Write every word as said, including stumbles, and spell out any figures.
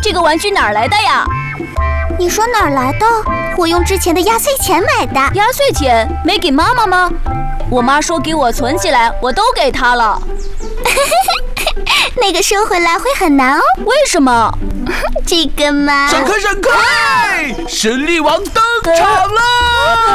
这个玩具哪儿来的呀？ 你说哪儿来的？我用之前的压岁钱买的。 压岁钱没给妈妈吗？我妈说给我存起来，我都给她了。 那个收回来会很难哦。 为什么？ 这个嘛…… 闪开闪开！神力王登场了！